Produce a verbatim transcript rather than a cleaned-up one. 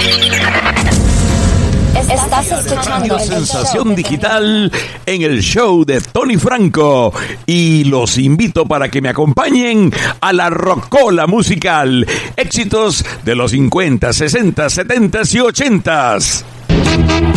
Estás escuchando Radio Sensación Digital en el show de Tony Franco y los invito para que me acompañen a la rocola musical, éxitos de los cincuenta, sesenta, setenta y ochenta.